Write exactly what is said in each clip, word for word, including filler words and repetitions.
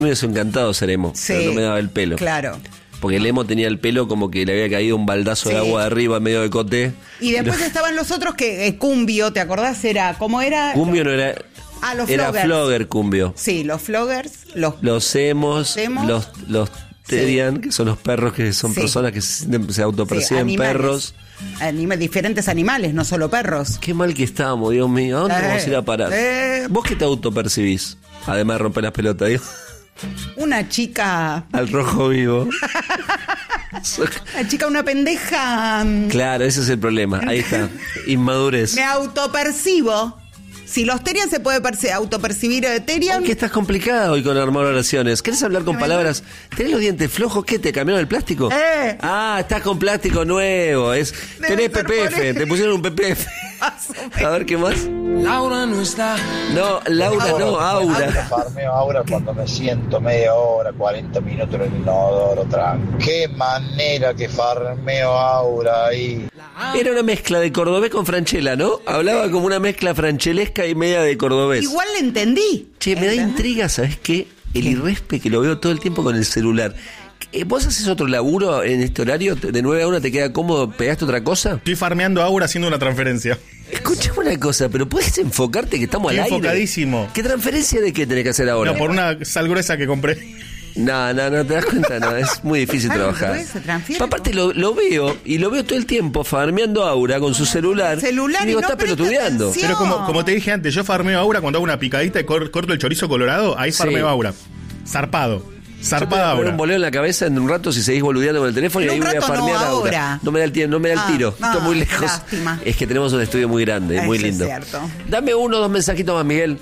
Me hubiese encantado ser emo, Sí, pero no me daba el pelo. Claro. Porque el emo tenía el pelo como que le había caído un baldazo Sí. de agua de arriba en medio de coté. Y después No. estaban los otros que eh, Cumbio, ¿te acordás? Era, ¿cómo era? Cumbio no era... Ah, los era floggers. flogger cumbio. Sí, los floggers, los... Los emos, Los emos. los, los terian, que son los perros que son Sí. personas que se, se autoperciben sí, animales. perros. Anima- diferentes animales, no solo perros. Qué mal que estábamos, Dios mío. ¿A dónde Eh, vamos a ir a parar? eh. ¿Vos qué te autopercibís? Además de romper las pelotas, digo. Una chica... Al rojo vivo. Una chica, una pendeja... mm, Claro, ese es el problema. Ahí está. Inmadurez. Me autopercibo. Si los Terian se puede perci- autopercibir de Terian... ¿Qué estás complicada hoy con armar oraciones? ¿Querés hablar con ¿Qué me palabras? ¿Tenés los dientes flojos? ¿Qué? ¿Te cambiaron el plástico? Eh. Ah, estás con plástico nuevo. Es, tenés ser P P F, por eso. te pusieron un P P F. Más o menos. A ver, ¿qué más? Laura no está. No, Laura no, Aura. Farmeo ahora cuando me siento media hora, cuarenta minutos en el inodoro, tranquilo. Qué manera que farmeo Aura ahí. Era una mezcla de cordobés con franchela, ¿no? Hablaba como una mezcla franchelesca y media de cordobés. Igual le entendí. Che, me da ¿Entendés? intriga, ¿sabes qué? El irrespe que lo veo todo el tiempo con el celular. Eh, ¿Vos haces otro laburo en este horario? ¿De nueve a una te queda cómodo? ¿Pegaste otra cosa? Estoy farmeando Aura haciendo una transferencia. Escuchame una cosa, pero ¿puedes enfocarte que estamos Estoy al aire? enfocadísimo. ¿Qué transferencia de qué tenés que hacer ahora? No, por una sal gruesa que compré. No, no, no te das cuenta, no, es muy difícil Sal trabajar. gruesa, transfiere. Aparte lo, lo veo, y lo veo todo el tiempo, farmeando Aura con su celular. Celular y digo, y no está presta pelotudeando. atención. Pero como, como te dije antes, yo farmeo Aura cuando hago una picadita y cor- corto el chorizo colorado, ahí Sí. farmeo Aura. Zarpado. Yo te voy Zarpada a poner Aura. un boleo en la cabeza en un rato si seguís boludeando con el teléfono En y ahí un voy a rato no, farmear Aura. ahora. No me da el tiempo, no me da el Ah, tiro. ah, Estoy muy lejos. lástima. Es que tenemos un estudio muy grande, muy Eso es lindo. cierto. Dame uno o dos mensajitos más, Miguel.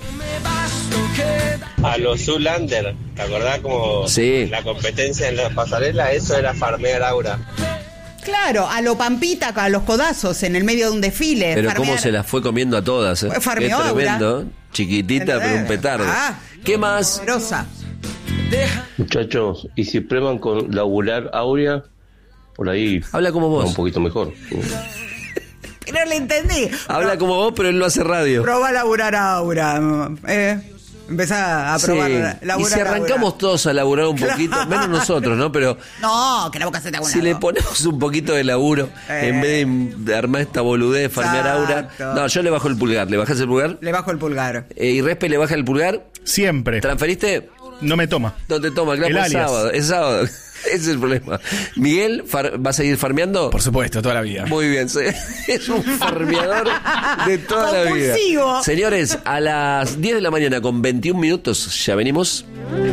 A los Zoolander, ¿te acordás como Sí. la competencia en la pasarela? Eso era farmear Aura. Claro, a lo Pampita, a los codazos en el medio de un desfile. Pero farmear. cómo se las fue comiendo a todas, ¿eh? Fue farmeó Qué Aura. tremendo. Chiquitita, pero un petardo. Ah. ¿Qué más? Poderosa. Muchachos, y si prueban con labular Aurea, por ahí Habla como vos. va un poquito mejor. Pero le entendí. Habla como vos, pero él no hace radio. Proba a laburar Aura. Eh, empezá a probar Sí. a Y laburar si arrancamos Aura. todos a laburar un poquito, Claro. menos nosotros, ¿no? Pero No, que la boca se te haga una si le dos. ponemos un poquito de laburo, Eh. en vez de, de armar esta boludez de farmear Aura. Exacto. No, yo le bajo el pulgar. ¿Le bajás el pulgar? Le bajo el pulgar. Eh, ¿Y Respe le baja el pulgar? Siempre. ¿Transferiste? No me toma. No te toma, claro, El es alias. sábado. Es sábado. Ese es el problema. Miguel, far- ¿va a seguir farmeando? Por supuesto, toda la vida. Muy bien, sí. Es un farmeador de toda la vida. Compulsivo. Señores, a las diez de la mañana con veintiún minutos, ya venimos.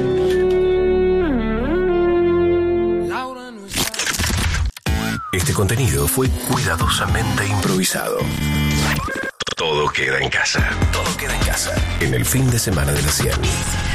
Este contenido fue cuidadosamente improvisado. Todo queda en casa. Todo queda en casa. En el fin de semana de la cien.